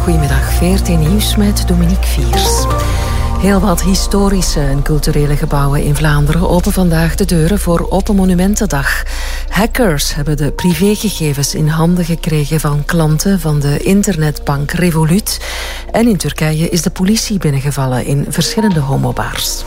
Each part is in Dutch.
Goedemiddag, VRT Nieuws met Dominique Viers. Heel wat historische en culturele gebouwen in Vlaanderen openen vandaag de deuren voor Open Monumentendag. Hackers hebben de privégegevens in handen gekregen van klanten van de internetbank Revolut. En in Turkije is de politie binnengevallen in verschillende homobars.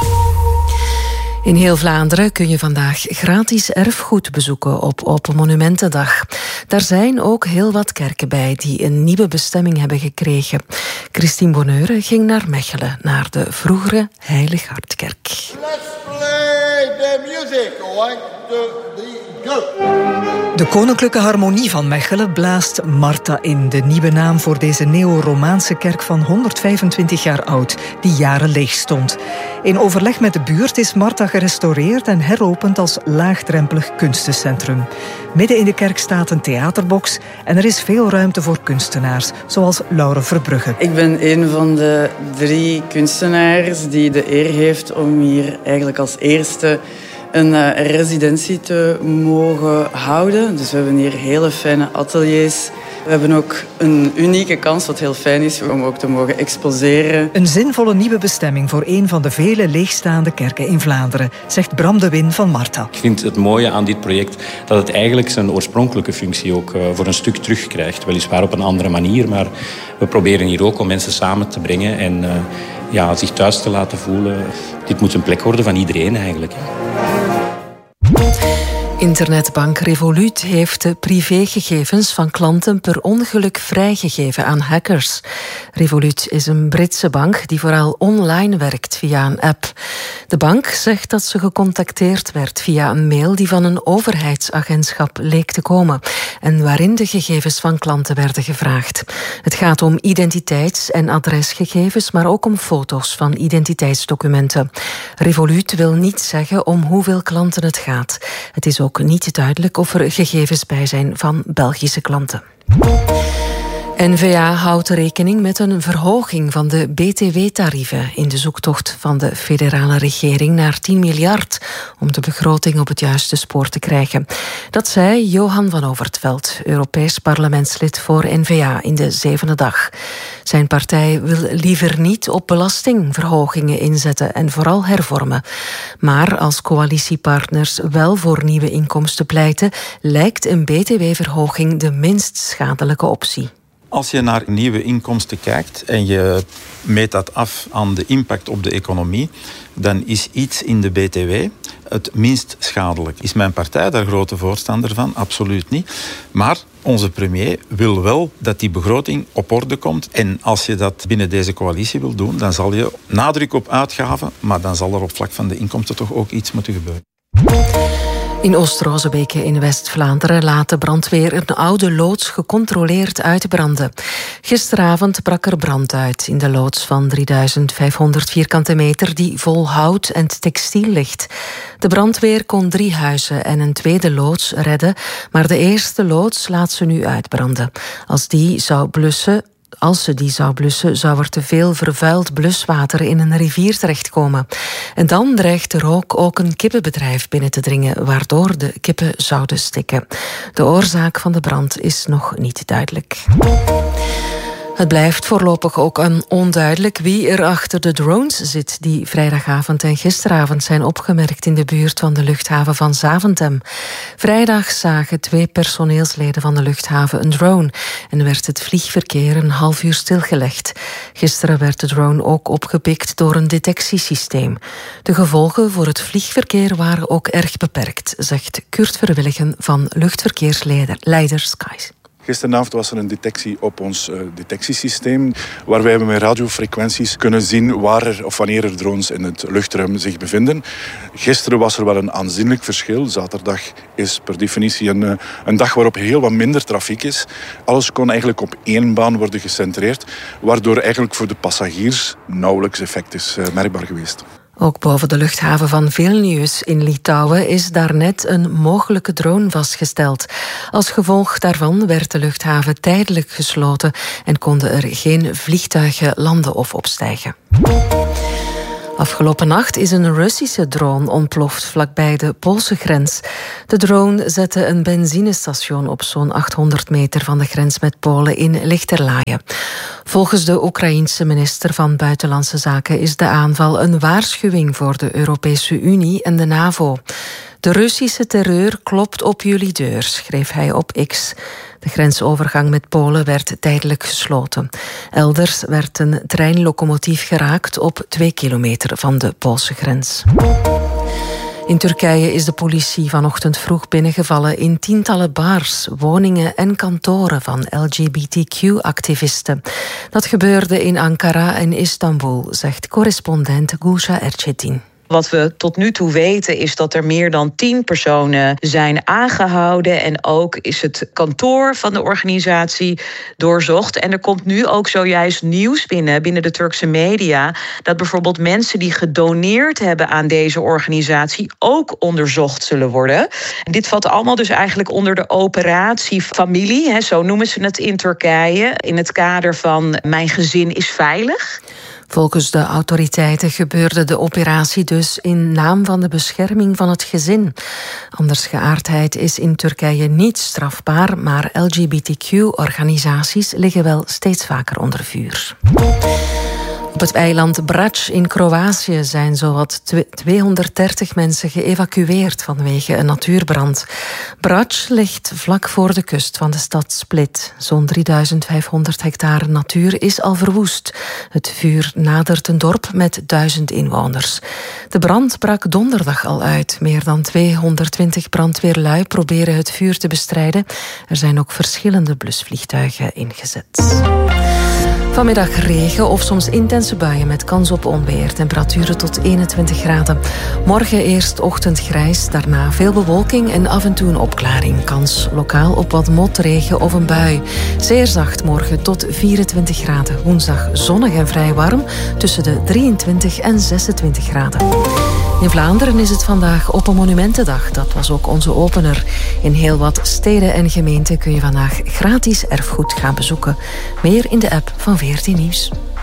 In heel Vlaanderen kun je vandaag gratis erfgoed bezoeken op Open Monumentendag. Daar zijn ook heel wat kerken bij die een nieuwe bestemming hebben gekregen. Christine Bonheure ging naar Mechelen, naar de vroegere Heilig Hartkerk. Let's play the music. 1, 2, 3, go! De Koninklijke Harmonie van Mechelen blaast Marta in, de nieuwe naam voor deze neo-Romaanse kerk van 125 jaar oud, die jaren leeg stond. In overleg met de buurt is Marta gerestaureerd en heropend als laagdrempelig kunstencentrum. Midden in de kerk staat een theaterbox en er is veel ruimte voor kunstenaars, zoals Laure Verbrugge. Ik ben een van de 3 kunstenaars die de eer heeft om hier eigenlijk als eerste een residentie te mogen houden. Dus we hebben hier hele fijne ateliers. We hebben ook een unieke kans, wat heel fijn is, om ook te mogen exposeren. Een zinvolle nieuwe bestemming voor een van de vele leegstaande kerken in Vlaanderen, zegt Bram de Win van Marta. Ik vind het mooie aan dit project dat het eigenlijk zijn oorspronkelijke functie ook voor een stuk terugkrijgt. Weliswaar op een andere manier, maar we proberen hier ook om mensen samen te brengen en zich thuis te laten voelen. Dit moet een plek worden van iedereen eigenlijk. Internetbank Revolut heeft de privégegevens van klanten per ongeluk vrijgegeven aan hackers. Revolut is een Britse bank die vooral online werkt via een app. De bank zegt dat ze gecontacteerd werd via een mail die van een overheidsagentschap leek te komen en waarin de gegevens van klanten werden gevraagd. Het gaat om identiteits- en adresgegevens, maar ook om foto's van identiteitsdocumenten. Revolut wil niet zeggen om hoeveel klanten het gaat. Het is ook niet duidelijk of er gegevens bij zijn van Belgische klanten. N-VA houdt rekening met een verhoging van de BTW-tarieven in de zoektocht van de federale regering naar 10 miljard om de begroting op het juiste spoor te krijgen. Dat zei Johan van Overtveld, Europees parlementslid voor N-VA, in de 7e dag. Zijn partij wil liever niet op belastingverhogingen inzetten en vooral hervormen. Maar als coalitiepartners wel voor nieuwe inkomsten pleiten, lijkt een BTW-verhoging de minst schadelijke optie. Als je naar nieuwe inkomsten kijkt en je meet dat af aan de impact op de economie, dan is iets in de BTW het minst schadelijk. Is mijn partij daar grote voorstander van? Absoluut niet. Maar onze premier wil wel dat die begroting op orde komt. En als je dat binnen deze coalitie wil doen, dan zal je nadruk op uitgaven, maar dan zal er op vlak van de inkomsten toch ook iets moeten gebeuren. In Oost-Rozebeke in West-Vlaanderen laat de brandweer een oude loods gecontroleerd uitbranden. Gisteravond brak er brand uit in de loods van 3500 vierkante meter die vol hout en textiel ligt. De brandweer kon 3 huizen en een tweede loods redden, maar de eerste loods laat ze nu uitbranden. Als ze die zou blussen, zou er te veel vervuild bluswater in een rivier terechtkomen. En dan dreigt de rook ook een kippenbedrijf binnen te dringen, waardoor de kippen zouden stikken. De oorzaak van de brand is nog niet duidelijk. Het blijft voorlopig ook onduidelijk wie er achter de drones zit die vrijdagavond en gisteravond zijn opgemerkt in de buurt van de luchthaven van Zaventem. Vrijdag zagen 2 personeelsleden van de luchthaven een drone en werd het vliegverkeer een half uur stilgelegd. Gisteren werd de drone ook opgepikt door een detectiesysteem. De gevolgen voor het vliegverkeer waren ook erg beperkt, zegt Kurt Verwilligen van luchtverkeersleider Skies. Gisteravond was er een detectie op ons detectiesysteem, waarbij we met radiofrequenties kunnen zien waar er of wanneer er drones in het luchtruim zich bevinden. Gisteren was er wel een aanzienlijk verschil. Zaterdag is per definitie een dag waarop heel wat minder trafiek is. Alles kon eigenlijk op 1 baan worden gecentreerd, waardoor eigenlijk voor de passagiers nauwelijks effect is merkbaar geweest. Ook boven de luchthaven van Vilnius in Litouwen is daarnet een mogelijke drone vastgesteld. Als gevolg daarvan werd de luchthaven tijdelijk gesloten en konden er geen vliegtuigen landen of opstijgen. Afgelopen nacht is een Russische drone ontploft vlakbij de Poolse grens. De drone zette een benzinestation op zo'n 800 meter van de grens met Polen in Lichterlaaien. Volgens de Oekraïense minister van Buitenlandse Zaken is de aanval een waarschuwing voor de Europese Unie en de NAVO. De Russische terreur klopt op jullie deur, schreef hij op X. De grensovergang met Polen werd tijdelijk gesloten. Elders werd een treinlocomotief geraakt op 2 kilometer van de Poolse grens. In Turkije is de politie vanochtend vroeg binnengevallen in tientallen bars, woningen en kantoren van LGBTQ-activisten. Dat gebeurde in Ankara en Istanbul, zegt correspondent Gülşah Erçetin. Wat we tot nu toe weten is dat er meer dan 10 personen zijn aangehouden. En ook is het kantoor van de organisatie doorzocht. En er komt nu ook zojuist nieuws binnen de Turkse media, dat bijvoorbeeld mensen die gedoneerd hebben aan deze organisatie ook onderzocht zullen worden. En dit valt allemaal dus eigenlijk onder de operatie Familie, zo noemen ze het in Turkije, in het kader van Mijn gezin is veilig. Volgens de autoriteiten gebeurde de operatie dus in naam van de bescherming van het gezin. Andersgeaardheid is in Turkije niet strafbaar, maar LGBTQ-organisaties liggen wel steeds vaker onder vuur. Op het eiland Brač in Kroatië zijn zowat 230 mensen geëvacueerd vanwege een natuurbrand. Brač ligt vlak voor de kust van de stad Split. Zo'n 3500 hectare natuur is al verwoest. Het vuur nadert een dorp met 1000 inwoners. De brand brak donderdag al uit. Meer dan 220 brandweerlui proberen het vuur te bestrijden. Er zijn ook verschillende blusvliegtuigen ingezet. Vanmiddag regen of soms intense buien met kans op onweer. Temperaturen tot 21 graden. Morgen eerst ochtendgrijs, daarna veel bewolking en af en toe een opklaring. Kans lokaal op wat motregen of een bui. Zeer zacht morgen tot 24 graden. Woensdag zonnig en vrij warm tussen de 23 en 26 graden. In Vlaanderen is het vandaag Open Monumentendag. Dat was ook onze opener. In heel wat steden en gemeenten kun je vandaag gratis erfgoed gaan bezoeken. Meer in de app van VRT Nieuws.